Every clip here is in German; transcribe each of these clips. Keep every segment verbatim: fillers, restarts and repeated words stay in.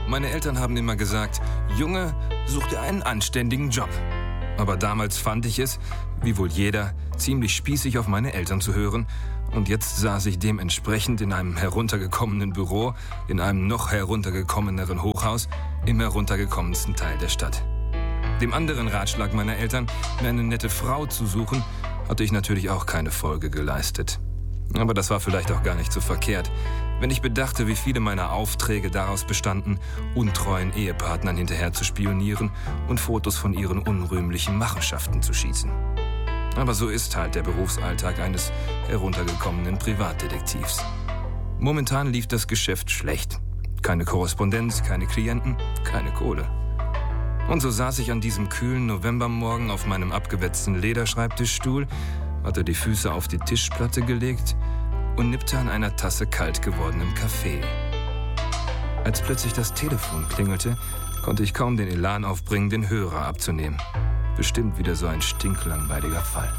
Meine Eltern haben immer gesagt, Junge, such dir einen anständigen Job. Aber damals fand ich es, wie wohl jeder, ziemlich spießig auf meine Eltern zu hören. Und jetzt saß ich dementsprechend in einem heruntergekommenen Büro, in einem noch heruntergekommeneren Hochhaus, im heruntergekommensten Teil der Stadt. Dem anderen Ratschlag meiner Eltern, mir eine nette Frau zu suchen, hatte ich natürlich auch keine Folge geleistet. Aber das war vielleicht auch gar nicht so verkehrt, wenn ich bedachte, wie viele meiner Aufträge daraus bestanden, untreuen Ehepartnern hinterher zu spionieren und Fotos von ihren unrühmlichen Machenschaften zu schießen. Aber so ist halt der Berufsalltag eines heruntergekommenen Privatdetektivs. Momentan lief das Geschäft schlecht. Keine Korrespondenz, keine Klienten, keine Kohle. Und so saß ich an diesem kühlen Novembermorgen auf meinem abgewetzten Lederschreibtischstuhl, hatte die Füße auf die Tischplatte gelegt und nippte an einer Tasse kalt gewordenem Kaffee. Als plötzlich das Telefon klingelte, konnte ich kaum den Elan aufbringen, den Hörer abzunehmen. Bestimmt wieder so ein stinklangweiliger Fall.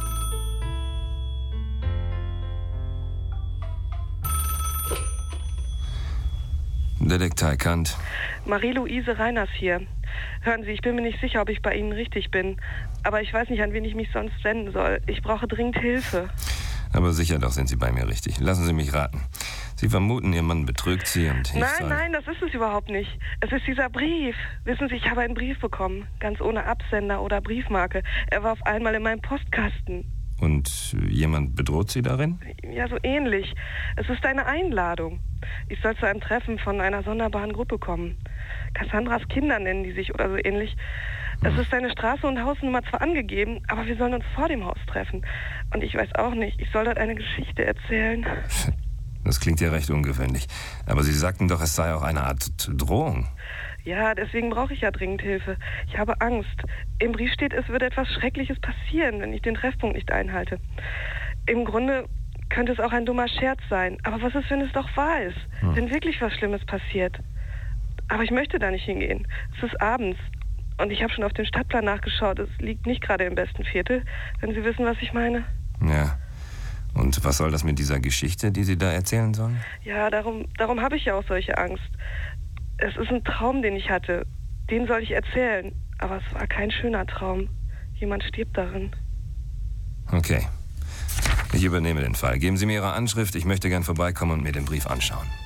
Detektei Kant. Marie-Louise Reiners hier. Hören Sie, ich bin mir nicht sicher, ob ich bei Ihnen richtig bin. Aber ich weiß nicht, an wen ich mich sonst wenden soll. Ich brauche dringend Hilfe. Aber sicher doch sind Sie bei mir richtig. Lassen Sie mich raten. Sie vermuten, Ihr Mann betrügt Sie und ich Nein, soll... nein, das ist es überhaupt nicht. Es ist dieser Brief. Wissen Sie, ich habe einen Brief bekommen. Ganz ohne Absender oder Briefmarke. Er war auf einmal in meinem Postkasten. Und jemand bedroht Sie darin? Ja, so ähnlich. Es ist eine Einladung. Ich soll zu einem Treffen von einer sonderbaren Gruppe kommen. Cassandras Kinder nennen die sich oder so ähnlich. Es ist eine Straße und Hausnummer zwar angegeben, aber wir sollen uns vor dem Haus treffen. Und ich weiß auch nicht, ich soll dort eine Geschichte erzählen. Das klingt ja recht ungewöhnlich. Aber Sie sagten doch, es sei auch eine Art Drohung. Ja, deswegen brauche ich ja dringend Hilfe. Ich habe Angst. Im Brief steht, es würde etwas Schreckliches passieren, wenn ich den Treffpunkt nicht einhalte. Im Grunde könnte es auch ein dummer Scherz sein. Aber was ist, wenn es doch wahr ist? Hm. Wenn wirklich was Schlimmes passiert? Aber ich möchte da nicht hingehen. Es ist abends. Und ich habe schon auf den Stadtplan nachgeschaut. Es liegt nicht gerade im besten Viertel, wenn Sie wissen, was ich meine. Ja. Und was soll das mit dieser Geschichte, die Sie da erzählen sollen? Ja, darum, darum habe ich ja auch solche Angst. Es ist ein Traum, den ich hatte. Den soll ich erzählen. Aber es war kein schöner Traum. Jemand stirbt darin. Okay. Ich übernehme den Fall. Geben Sie mir Ihre Anschrift. Ich möchte gern vorbeikommen und mir den Brief anschauen.